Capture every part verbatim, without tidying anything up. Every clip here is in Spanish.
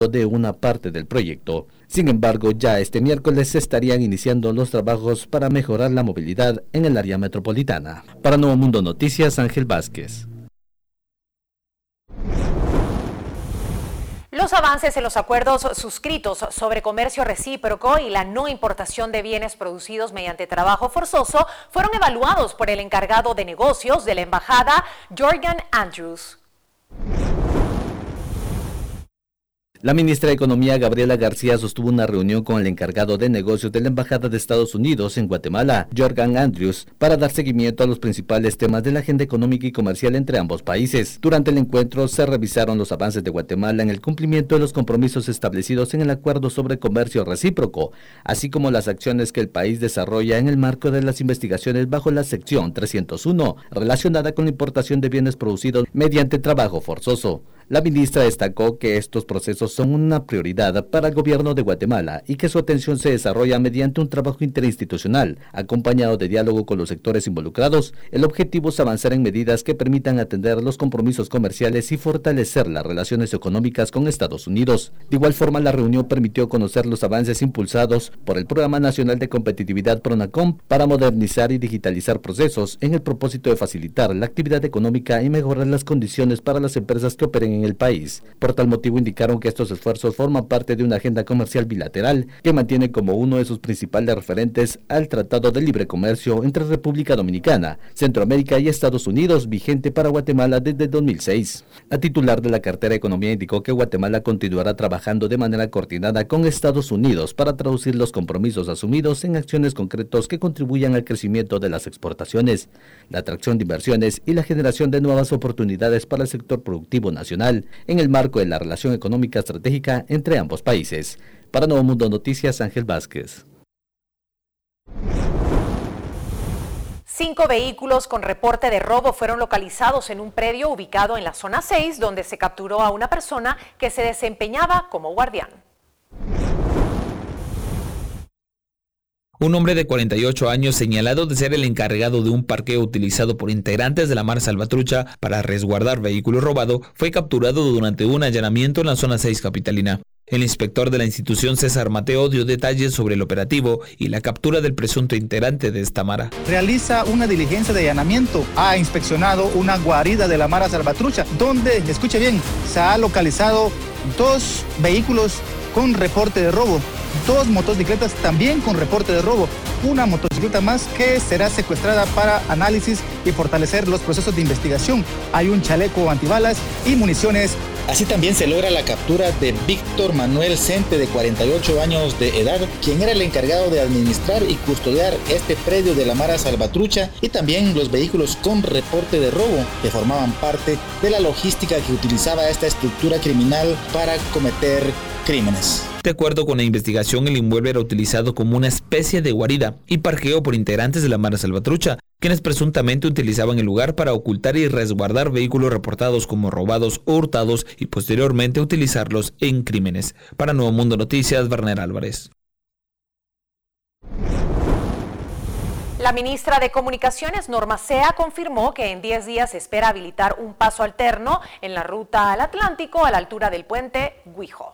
de una parte del proyecto. Sin embargo, ya este miércoles se estarían iniciando los trabajos para mejorar la movilidad en el área metropolitana. Para Nuevo Mundo Noticias, Ángel Vázquez. Los avances en los acuerdos suscritos sobre comercio recíproco y la no importación de bienes producidos mediante trabajo forzoso fueron evaluados por el encargado de negocios de la embajada, Jorgen Andrews. La ministra de Economía, Gabriela García, sostuvo una reunión con el encargado de negocios de la Embajada de Estados Unidos en Guatemala, Jorgen Andrews, para dar seguimiento a los principales temas de la agenda económica y comercial entre ambos países. Durante el encuentro se revisaron los avances de Guatemala en el cumplimiento de los compromisos establecidos en el Acuerdo sobre Comercio Recíproco, así como las acciones que el país desarrolla en el marco de las investigaciones bajo la sección trescientos uno, relacionada con la importación de bienes producidos mediante trabajo forzoso. La ministra destacó que estos procesos son una prioridad para el gobierno de Guatemala y que su atención se desarrolla mediante un trabajo interinstitucional, acompañado de diálogo con los sectores involucrados. El objetivo es avanzar en medidas que permitan atender los compromisos comerciales y fortalecer las relaciones económicas con Estados Unidos. De igual forma, la reunión permitió conocer los avances impulsados por el Programa Nacional de Competitividad PRONACOM para modernizar y digitalizar procesos en el propósito de facilitar la actividad económica y mejorar las condiciones para las empresas que operen en el país. Por tal motivo, indicaron que estos esfuerzos forman parte de una agenda comercial bilateral que mantiene como uno de sus principales referentes al Tratado de Libre Comercio entre República Dominicana, Centroamérica y Estados Unidos, vigente para Guatemala desde dos mil seis. La titular de la cartera de Economía indicó que Guatemala continuará trabajando de manera coordinada con Estados Unidos para traducir los compromisos asumidos en acciones concretas que contribuyan al crecimiento de las exportaciones, la atracción de inversiones y la generación de nuevas oportunidades para el sector productivo nacional, en el marco de la relación económica estratégica entre ambos países. Para Nuevo Mundo Noticias, Ángel Vázquez. Cinco vehículos con reporte de robo fueron localizados en un predio ubicado en la zona seis, donde se capturó a una persona que se desempeñaba como guardián. Un hombre de cuarenta y ocho años, señalado de ser el encargado de un parqueo utilizado por integrantes de la Mara Salvatrucha para resguardar vehículos robados, fue capturado durante un allanamiento en la zona seis capitalina. El inspector de la institución, César Mateo, dio detalles sobre el operativo y la captura del presunto integrante de esta Mara. Realiza una diligencia de allanamiento. Ha inspeccionado una guarida de la Mara Salvatrucha, donde, escuche bien, se ha localizado dos vehículos con reporte de robo, dos motocicletas también con reporte de robo, una motocicleta más que será secuestrada para análisis y fortalecer los procesos de investigación. Hay un chaleco antibalas y municiones. Así también se logra la captura de Víctor Manuel Cente, de cuarenta y ocho años de edad, quien era el encargado de administrar y custodiar este predio de la Mara Salvatrucha, y también los vehículos con reporte de robo que formaban parte de la logística que utilizaba esta estructura criminal para cometer crímenes. De acuerdo con la investigación, el inmueble era utilizado como una especie de guarida y parqueo por integrantes de la Mara Salvatrucha, quienes presuntamente utilizaban el lugar para ocultar y resguardar vehículos reportados como robados o hurtados y posteriormente utilizarlos en crímenes. Para Nuevo Mundo Noticias, Werner Álvarez. La ministra de Comunicaciones, Norma Sea, confirmó que en diez días se espera habilitar un paso alterno en la ruta al Atlántico a la altura del puente Guijo.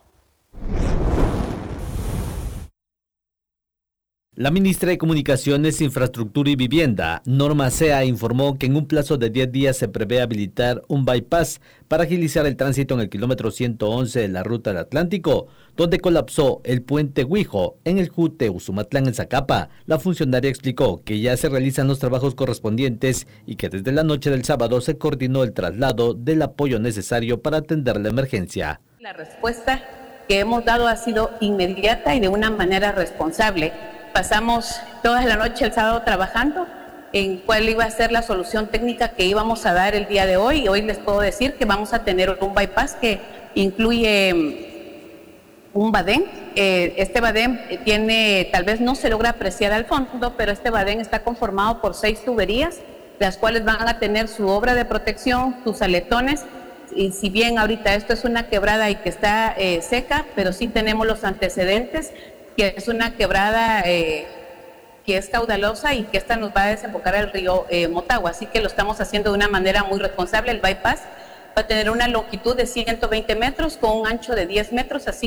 La ministra de Comunicaciones, Infraestructura y Vivienda, Norma Sea, informó que en un plazo de diez días se prevé habilitar un bypass para agilizar el tránsito en el kilómetro ciento once de la ruta del Atlántico, donde colapsó el puente Guijo en el Jute Usumatlán en Zacapa. La funcionaria explicó que ya se realizan los trabajos correspondientes y que desde la noche del sábado se coordinó el traslado del apoyo necesario para atender la emergencia. La respuesta que hemos dado ha sido inmediata y de una manera responsable. Pasamos toda la noche el sábado trabajando en cuál iba a ser la solución técnica que íbamos a dar el día de hoy. Y hoy les puedo decir que vamos a tener un bypass que incluye un badén. Eh, este badén tiene, tal vez no se logra apreciar al fondo, pero este badén está conformado por seis tuberías, las cuales van a tener su obra de protección, sus aletones. Y si bien ahorita esto es una quebrada y que está eh, seca, pero sí tenemos los antecedentes, que es una quebrada eh, que es caudalosa y que esta nos va a desembocar al río eh, Motagua. Así que lo estamos haciendo de una manera muy responsable. El bypass Va a tener una longitud de ciento veinte metros con un ancho de diez metros, así